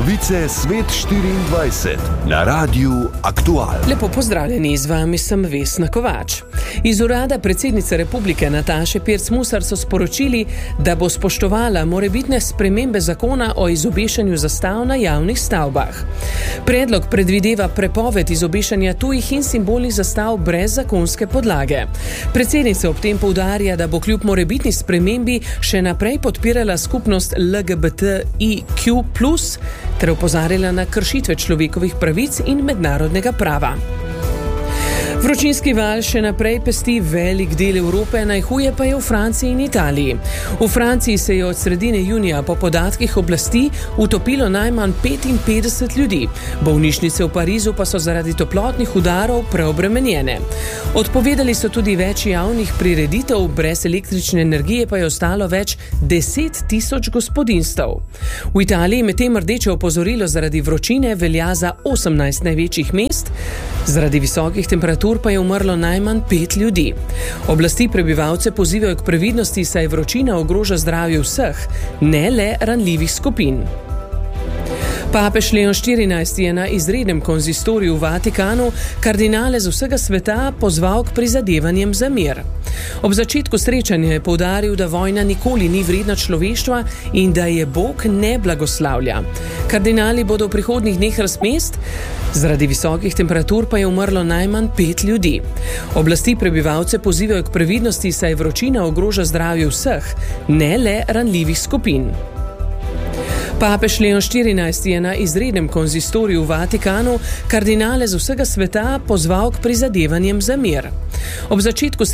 Novice Svet 24 na Radiu Aktual. Lepo pozdravljeni, z vami sem Vesna Kovač. Iz urada predsednice republike Nataše Pirc Musar so sporočili, da bo spoštovala morebitne spremembe zakona o izobešanju zastav na javnih stavbah. Predlog predvideva prepoved izobešanja tujih in simbolnih zastav brez zakonske podlage. Predsednica ob tem poudarja, da bo kljub morebitni spremembi še naprej podpirala skupnost LGBTIQ+, ter opozarjala na kršitve človekovih pravic in mednarodnega prava. Vročinski val še naprej pesti velik del Evrope, najhuje pa je v Franciji in Italiji. V Franciji se je od sredine junija po podatkih oblasti utopilo najmanj 55 ljudi. Bolnišnice v Parizu pa so zaradi toplotnih udarov preobremenjene. Odpovedali so tudi več javnih prireditev, brez električne energije pa je ostalo več 10.000 gospodinjstev. V Italiji medtem rdeče opozorilo zaradi vročine velja za 18 največjih mest, zaradi visokih temperatur pa je umrlo najmanj 5 ljudi. Oblasti prebivalce pozivajo k previdnosti, saj vročina ogroža zdravje vseh, ne le ranljivih skupin. Papež Leon XIV je na izrednem konzistoriju v Vatikanu kardinale z vsega sveta pozval k prizadevanjem za mir. Ob začetku srečanja je poudaril, da vojna nikoli ni vredna človeštva in da je Bog ne blagoslavlja. Kardinali bodo v prihodnjih dneh razmest, zaradi visokih temperatur pa je umrlo najmanj 5 ljudi. Oblasti prebivalce pozivajo k previdnosti, saj vročina ogroža zdravje vseh, ne le ranljivih skupin. Papež Leon XIV je na izrednem konzistoriju v Vatikanu kardinale z vsega sveta pozval k prizadevanjem za mir. Ob začetku